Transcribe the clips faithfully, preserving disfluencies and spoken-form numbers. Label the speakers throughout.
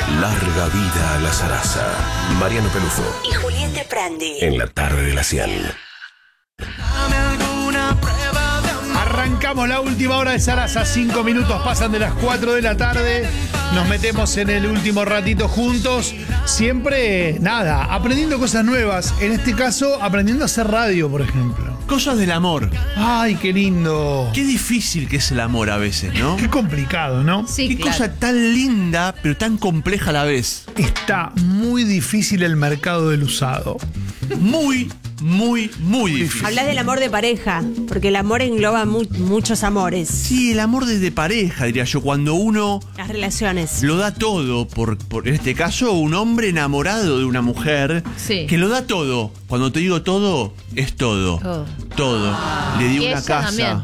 Speaker 1: Larga vida a la zaraza. Mariano Pelufo
Speaker 2: y Julián de Prandi.
Speaker 1: En la tarde de la cien.
Speaker 3: Arrancamos la última hora de Zaraza. Cinco minutos pasan de las cuatro de la tarde. Nos metemos en el último ratito juntos. Siempre, nada, aprendiendo cosas nuevas. En este caso, aprendiendo a hacer radio, por ejemplo.
Speaker 4: Cosas del amor.
Speaker 3: Ay, qué lindo.
Speaker 4: Qué difícil que es el amor a veces, ¿no?
Speaker 3: Qué complicado, ¿no?
Speaker 5: Sí,
Speaker 4: Qué
Speaker 5: claro.
Speaker 4: cosa tan linda, pero tan compleja a la vez.
Speaker 3: Está muy difícil el mercado del usado.
Speaker 4: Muy, muy, muy difícil.
Speaker 2: Hablas del amor de pareja, porque el amor engloba mu- muchos amores.
Speaker 4: Sí, el amor desde pareja, diría yo, cuando uno
Speaker 2: Las relaciones.
Speaker 4: lo da todo, por, por en este caso, un hombre enamorado de una mujer,
Speaker 5: Sí.
Speaker 4: que lo da todo. Cuando te digo todo, es todo.
Speaker 5: Todo.
Speaker 4: Todo. Le di
Speaker 5: Y
Speaker 4: una
Speaker 5: ella
Speaker 4: casa.
Speaker 5: también.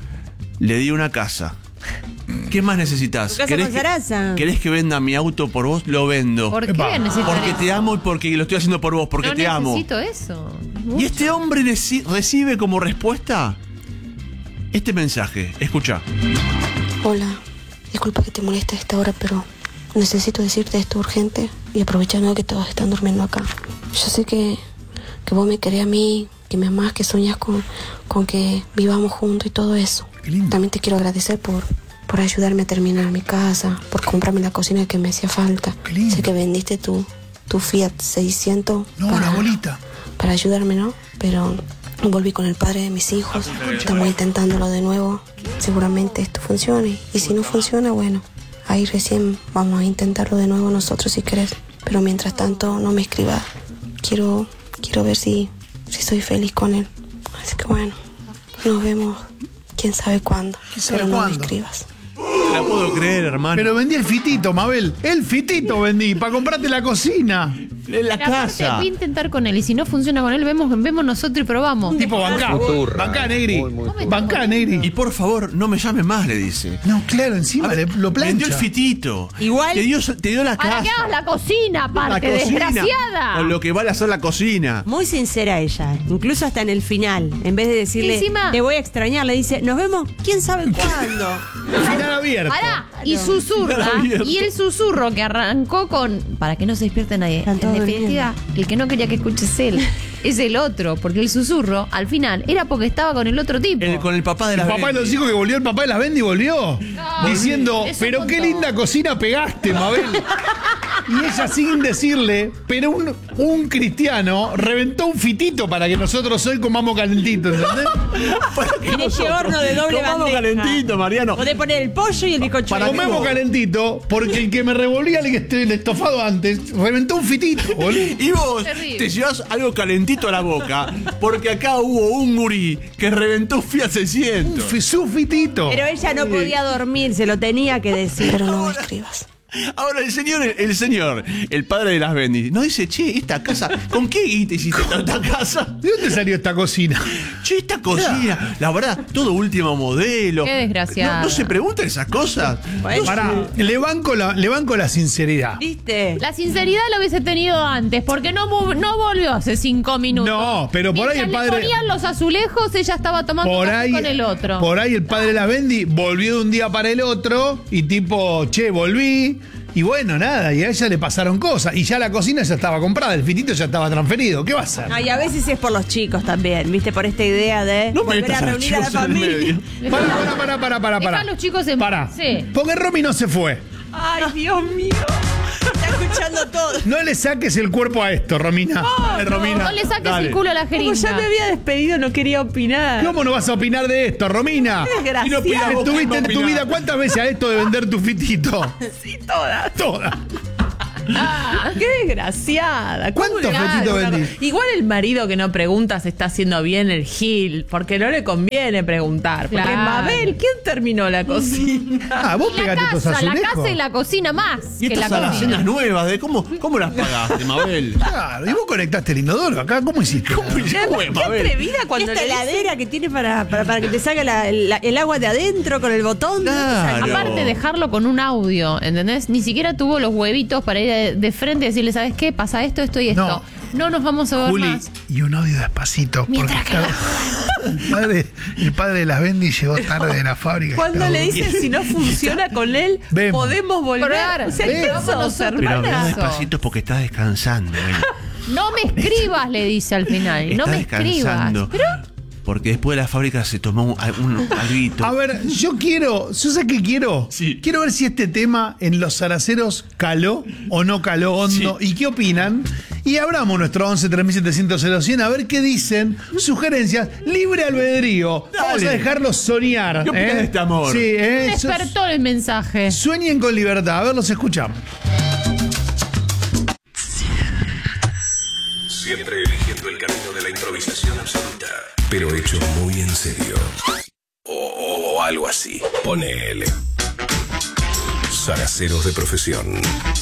Speaker 4: Le di una casa. ¿Qué más necesitas?
Speaker 2: Tu casa
Speaker 4: ¿Querés
Speaker 2: con
Speaker 4: que,
Speaker 2: Zaraza.
Speaker 4: ¿Querés que venda mi auto por vos? Lo vendo.
Speaker 5: ¿Por qué
Speaker 3: Epa.
Speaker 5: necesitas
Speaker 4: Porque
Speaker 5: eso?
Speaker 4: te amo y porque lo estoy haciendo por vos, porque
Speaker 5: no
Speaker 4: te amo.
Speaker 5: necesito eso.
Speaker 4: Y este hombre reci- recibe como respuesta este mensaje. Escucha.
Speaker 6: Hola, disculpa que te moleste a esta hora, pero necesito decirte esto urgente y aprovechando que todos están durmiendo acá. Yo sé que, que vos me querés a mí, que me amás, que soñás con, con que vivamos juntos y todo eso.
Speaker 3: Qué lindo.
Speaker 6: También te quiero agradecer por, por ayudarme a terminar mi casa, por comprarme la cocina que me hacía falta.
Speaker 3: Qué lindo.
Speaker 6: Sé que vendiste tu, tu Fiat seiscientos
Speaker 3: No,
Speaker 6: para,
Speaker 3: la bolita.
Speaker 6: para ayudarme, ¿no? Pero volví con el padre de mis hijos. Estamos intentándolo de nuevo. Seguramente esto funcione. Y si no funciona, bueno, ahí recién vamos a intentarlo de nuevo nosotros si querés. Pero mientras tanto, no me escribas. Quiero, quiero ver si, si soy feliz con él. Así que bueno, nos vemos quién sabe cuándo.
Speaker 3: ¿Quién sabe
Speaker 6: Pero no
Speaker 3: cuándo?
Speaker 6: me escribas.
Speaker 4: No la puedo creer, hermano.
Speaker 3: Pero vendí el fitito, Mabel. El fitito vendí para comprarte la cocina.
Speaker 4: en la
Speaker 5: Aparte,
Speaker 4: casa.
Speaker 5: voy a intentar con él y si no funciona con él, vemos, vemos nosotros y probamos.
Speaker 3: Tipo bancá. Bancá, Negri. Bancá, Negri.
Speaker 4: Y por favor, no me llames más, le dice.
Speaker 3: No, claro, encima le- lo plancha.
Speaker 4: Vendió el fitito.
Speaker 2: Igual-
Speaker 4: Te dio, te dio la
Speaker 5: Para
Speaker 4: casa.
Speaker 5: que hagas la cocina,
Speaker 4: La
Speaker 5: aparte,
Speaker 4: cocina.
Speaker 5: desgraciada.
Speaker 4: Con lo que vale hacer la cocina.
Speaker 2: Muy sincera ella, incluso hasta en el final. En vez de decirle,
Speaker 5: Encima-
Speaker 2: te voy a extrañar, le dice, nos vemos, quién sabe cuándo.
Speaker 3: Final abierto.
Speaker 5: Pará, y susurra,
Speaker 4: Claro, abierto.
Speaker 5: y el susurro que arrancó con, para que no se despierte nadie,
Speaker 2: Están
Speaker 5: en
Speaker 2: todos
Speaker 5: definitiva, el que no quería que escuches él, es el otro, porque el susurro, al final, era porque estaba con el otro tipo.
Speaker 4: El- con el papá de
Speaker 3: El
Speaker 4: la
Speaker 3: papá de los hijos que volvió, el papá de las Bendy volvió. Diciendo,
Speaker 5: eso
Speaker 3: pero qué
Speaker 5: contó.
Speaker 3: linda cocina pegaste, Mabel. Y ella sin decirle, pero un, un cristiano reventó un fitito para que nosotros hoy comamos calentito, ¿entendés?
Speaker 2: En ese horno de doble
Speaker 4: Comamos
Speaker 2: bandeja.
Speaker 4: calentito, Mariano.
Speaker 2: Podés poner el pollo y el bizcocho.
Speaker 3: Para comemos calentito, porque el que me revolvía el, est- el estofado antes, reventó un fitito, boludo.
Speaker 4: Y vos
Speaker 5: Terrible.
Speaker 4: te llevas algo calentito a la boca, porque acá hubo un gurí que reventó un Fiat
Speaker 3: Un
Speaker 4: seiscientos.
Speaker 3: fi- su fitito.
Speaker 2: Pero ella no podía dormir, se lo tenía que decir.
Speaker 6: Pero no me escribas.
Speaker 4: Ahora el señor, el señor, el padre de las Bendy, nos dice, che, esta casa, ¿con qué guita hiciste esta casa?
Speaker 3: ¿De dónde salió esta cocina?
Speaker 4: Che, esta cocina, la verdad, todo último modelo.
Speaker 5: Qué desgraciado.
Speaker 4: No, no se preguntan esas cosas.
Speaker 2: Bueno,
Speaker 3: Pará, le banco la, le banco la sinceridad.
Speaker 2: ¿viste?
Speaker 5: La sinceridad lo hubiese tenido antes, porque no, mo- no volvió hace cinco minutos.
Speaker 3: No, pero por ahí el
Speaker 5: Mientras
Speaker 3: padre-
Speaker 5: le ponían los azulejos, ella estaba tomando
Speaker 3: Por
Speaker 5: café
Speaker 3: ahí,
Speaker 5: con el otro.
Speaker 3: por ahí el padre de la Bendy volvió de un día para el otro y tipo, che, volví. Y bueno, nada, y a ella le pasaron cosas. Y ya la cocina ya estaba comprada, el fitito ya estaba transferido. ¿Qué va a hacer?
Speaker 2: No, y a veces es por los chicos también, ¿viste? Por esta idea de
Speaker 4: No
Speaker 2: volver
Speaker 4: metas
Speaker 2: a
Speaker 4: a los
Speaker 2: reunir a la
Speaker 4: chicos en el
Speaker 2: familia.
Speaker 4: medio.
Speaker 3: Pará, pará, pará, pará, pará,
Speaker 5: Dejá
Speaker 3: pará.
Speaker 5: a los chicos en-
Speaker 3: Pará.
Speaker 5: Sí.
Speaker 3: Porque Romy no se fue.
Speaker 2: Ay, Dios mío. Está escuchando todo.
Speaker 3: No le saques el cuerpo a esto, Romina. Dale, Romina.
Speaker 5: No le saques
Speaker 4: Dale.
Speaker 5: el culo a la
Speaker 2: Como
Speaker 5: jeringa.
Speaker 2: ya me había despedido, no quería opinar.
Speaker 3: ¿Cómo no vas a opinar de esto, Romina?
Speaker 2: Desgraciado.
Speaker 4: Y no opinás vos,
Speaker 3: ¿Estuviste
Speaker 4: ¿cómo
Speaker 3: en tu
Speaker 4: opinás?
Speaker 3: vida cuántas veces a esto de vender tu fitito?
Speaker 2: Sí, todas.
Speaker 3: Todas.
Speaker 7: Qué desgraciada. ¿Cómo
Speaker 3: ¿Cuántos
Speaker 7: le-
Speaker 3: fetitos
Speaker 7: Claro,
Speaker 3: vendís?
Speaker 7: Igual el marido que no pregunta se está haciendo bien el gil, porque no le conviene preguntar. Porque
Speaker 5: Claro.
Speaker 7: Mabel, ¿quién terminó la cocina?
Speaker 3: Ah, vos
Speaker 5: Y la
Speaker 3: pegate tus
Speaker 5: casa, la
Speaker 3: azulejos.
Speaker 5: casa y la cocina más
Speaker 4: Y
Speaker 5: que la
Speaker 4: estas
Speaker 5: cocina.
Speaker 4: alacenas nuevas, de cómo, ¿cómo las pagaste, Mabel?
Speaker 3: Claro, y vos conectaste el inodoro acá, ¿cómo hiciste?
Speaker 4: ¿Cómo
Speaker 7: Qué,
Speaker 4: fue,
Speaker 7: qué
Speaker 4: Mabel?
Speaker 7: atrevida cuando
Speaker 2: Esta
Speaker 7: le dice-
Speaker 2: heladera que tiene para, para, para que te salga la- la- el agua de adentro con el botón.
Speaker 4: Claro.
Speaker 5: Aparte dejarlo con un audio, ¿entendés? Ni siquiera tuvo los huevitos para ir de, de frente y decirle, ¿sabes qué? Pasa esto, esto y esto.
Speaker 3: No.
Speaker 5: no nos vamos a ver
Speaker 3: Juli,
Speaker 5: más.
Speaker 3: y un audio despacito.
Speaker 5: Mientras
Speaker 3: porque está- el, padre, el padre de las Bendy llegó tarde de la fábrica.
Speaker 7: Cuando
Speaker 3: Está
Speaker 7: le
Speaker 3: durmiendo.
Speaker 7: dicen si no funciona con él,
Speaker 3: Vemos.
Speaker 7: podemos volver.
Speaker 5: Claro,
Speaker 7: O sea,
Speaker 3: vemos
Speaker 7: ¿qué
Speaker 5: nosotros,
Speaker 7: sos,
Speaker 4: Pero habla
Speaker 7: hermana?
Speaker 4: despacito porque estás descansando. ¿eh?
Speaker 5: No me escribas, le dice al final. No
Speaker 4: Estás
Speaker 5: me escribas.
Speaker 4: descansando. Porque después de la fábrica se tomó un, un alguito.
Speaker 3: A ver, yo quiero, ¿yo sé qué quiero?
Speaker 4: Sí.
Speaker 3: Quiero ver si este tema en los zaraceros caló o no caló hondo y qué opinan. Y abramos nuestro once tres mil setecientos cero cien a ver qué dicen, sugerencias, libre albedrío. Vamos a dejarlos soñar.
Speaker 4: ¿Qué opinan
Speaker 3: ¿eh?
Speaker 4: de este amor?
Speaker 3: Sí, ¿eh?
Speaker 5: Despertó el mensaje.
Speaker 3: Sueñen con libertad. A ver, los escuchamos.
Speaker 1: Siempre eligiendo el camino de la improvisación absoluta, pero hecho muy en serio. O, o algo así. Ponele. Zaraceros de profesión.